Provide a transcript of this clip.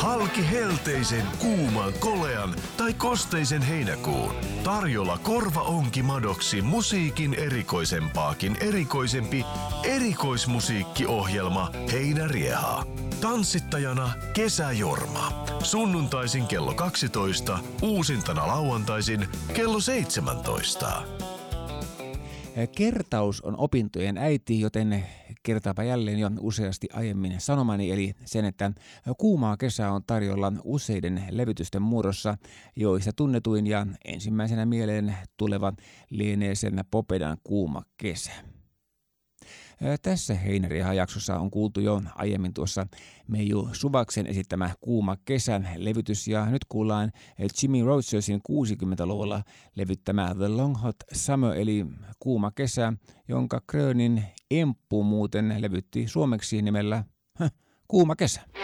Halki helteisen, kuuman, kolean tai kosteisen heinäkuun. Tarjolla korvaonki madoksi musiikin erikoisempaakin erikoisempi erikoismusiikkiohjelma Heinäriehaa. Tanssittajana Kesäjorma. Sunnuntaisin kello 12, uusintana lauantaisin kello 17. Kertaus on opintojen äiti, joten kertaapa jälleen jo useasti aiemmin sanomani, eli sen, että kuumaa kesää on tarjolla useiden levytysten muodossa, joista tunnetuin ja ensimmäisenä mieleen tuleva lienee sen Popedan Kuuma kesä. Tässä Heinärieha-jaksossa on kuultu jo aiemmin tuossa Meiju Suvaksen esittämä Kuuma kesän levytys, ja nyt kuullaan Jimmy Rogersin 60-luvulla levyttämä The Long Hot Summer eli Kuuma kesä, jonka Krönin Emppu muuten levytti suomeksi nimellä Kuuma kesä.